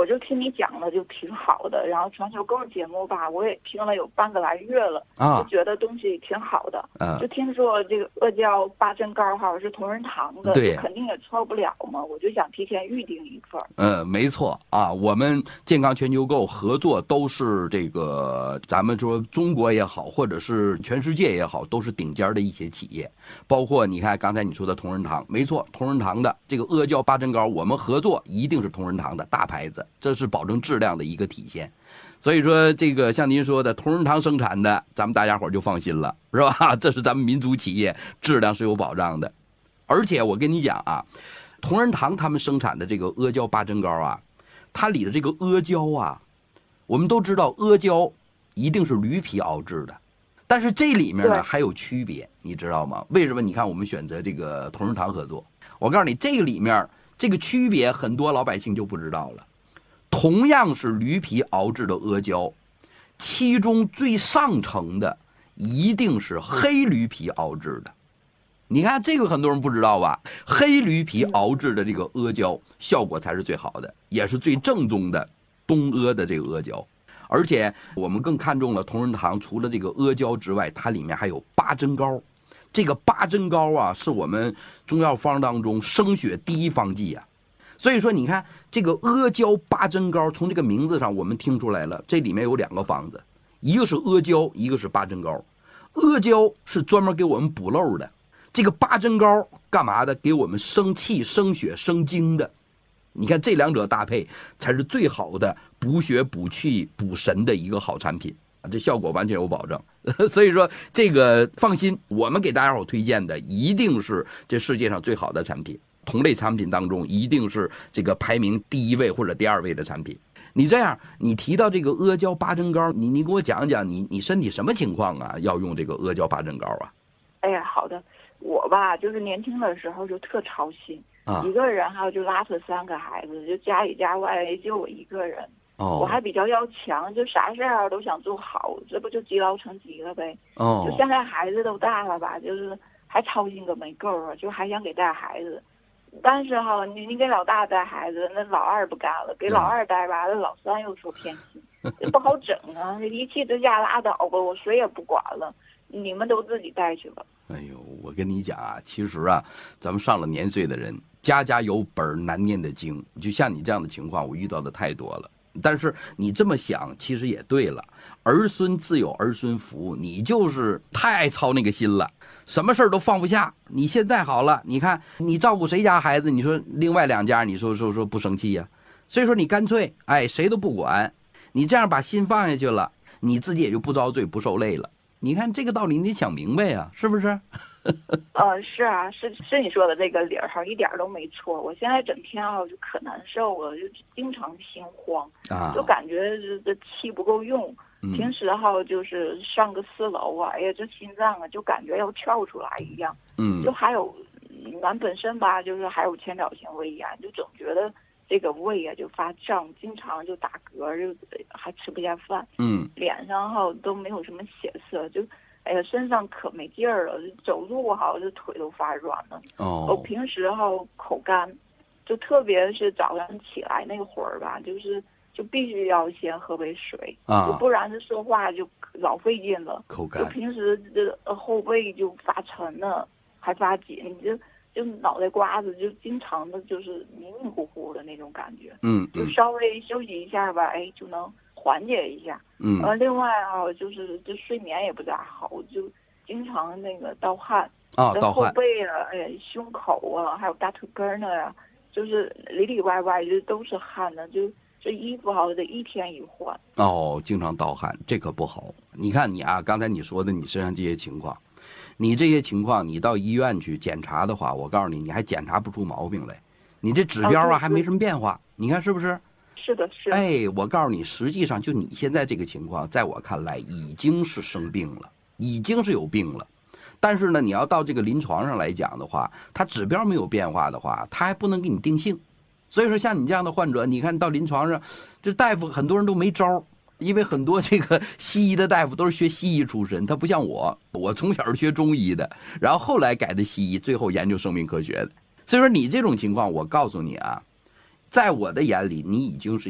我就听你讲的就挺好的，然后全球购节目吧，我也听了有半个来月了，就觉得东西挺好的。就听说这个阿胶八珍糕哈是同仁堂的， 对， 肯定也错不了嘛，我就想提前预定一份。 没错啊，我们健康全球购合作都是这个，咱们说中国也好，或者是全世界也好，都是顶尖的一些企业。包括你看刚才你说的同仁堂，没错，同仁堂的这个阿胶八珍糕，我们合作一定是同仁堂的大牌子，这是保证质量的一个体现。所以说这个像您说的同仁堂生产的，咱们大家伙就放心了，是吧？这是咱们民族企业，质量是有保障的。而且我跟你讲啊，同仁堂他们生产的这个阿胶八珍糕啊，它里的这个阿胶啊，我们都知道阿胶一定是驴皮熬制的，但是这里面呢还有区别，你知道吗？为什么？你看我们选择这个同仁堂合作，我告诉你，这个里面这个区别很多老百姓就不知道了。同样是驴皮熬制的阿胶，其中最上乘的一定是黑驴皮熬制的。你看这个很多人不知道吧？黑驴皮熬制的这个阿胶效果才是最好的，也是最正宗的东阿的这个阿胶。而且我们更看重了同仁堂除了这个阿胶之外，它里面还有八珍糕。这个八珍糕啊，是我们中药方当中生血第一方剂啊。所以说你看这个阿胶八珍糕，从这个名字上我们听出来了，这里面有2个方子，一个是阿胶，一个是八珍糕。阿胶是专门给我们补漏的，这个八珍糕干嘛的？给我们生气生血生精的。你看这2者搭配才是最好的补血补气补神的一个好产品，这效果完全有保证。所以说这个放心，我们给大家伙推荐的一定是这世界上最好的产品，同类产品当中一定是这个排名第1位或者第2位的产品。你这样，你提到这个阿胶八珍糕，你给我讲讲你身体什么情况啊？要用这个阿胶八珍糕啊？ 哎呀，好的，我吧就是年轻的时候就特操心，一个人还有就拉扯3个孩子，就家里家外就我一个人。我还比较要强，就啥事儿都想做好，这不就积劳成疾了呗。就现在孩子都大了吧，就是还操心个没够啊，就还想给带孩子。但是哈，你给老大带孩子，那老二不干了；给老二带吧，那老三又说偏心，这不好整啊！一气之下拉倒吧，我谁也不管了，你们都自己带去吧。 哎呦，我跟你讲啊，其实啊，咱们上了年岁的人，家家有本难念的经。就像你这样的情况，我遇到的太多了。但是你这么想，其实也对了。儿孙自有儿孙福，你就是太爱操那个心了，什么事儿都放不下。你现在好了，你看你照顾谁家孩子，你说另外2家，你说不生气呀？所以说你干脆谁都不管，你这样把心放下去了，你自己也就不遭罪不受累了。你看这个道理你得想明白呀，是不是？ 是啊，是你说的这个理儿哈，一点都没错。我现在整天就可难受了，就经常心慌，就感觉这气不够用。平时就是上个4楼啊，哎呀，这心脏啊就感觉要跳出来一样。就还有俺本身吧，就是还有前列腺胃炎，就总觉得这个胃啊就发胀，经常就打嗝，就还吃不下饭。脸上都没有什么血色，就。哎呀，身上可没劲儿了，走路这腿都发软了。我平时口干，就特别是早上起来那会儿吧，就必须要先喝杯水就不然这说话就老费劲了。 口干， 就平时这后背就发沉了，还发紧，就脑袋瓜子就经常的就是迷迷糊糊的那种感觉。就稍微休息一下吧，就能缓解一下。另外就是这睡眠也不咋好，就经常那个盗汗。 盗汗。 后背啊，胸口啊，还有大腿根那呀，就是里里外外就都是汗的，就这衣服得1天1换。 经常盗汗，这可不好。你看你啊，刚才你说的你身上这些情况，你这些情况你到医院去检查的话，我告诉你，你还检查不出毛病来，你这指标还没什么变化，你看是不是？ 是的，是。 我告诉你，实际上就你现在这个情况，在我看来已经是生病了，已经是有病了。但是呢，你要到这个临床上来讲的话，它指标没有变化的话，它还不能给你定性。所以说，像你这样的患者，你看到临床上，这大夫很多人都没招，因为很多这个西医的大夫都是学西医出身，他不像我从小是学中医的，然后后来改的西医，最后研究生命科学的。所以说，你这种情况，我告诉你啊，在我的眼里，你已经是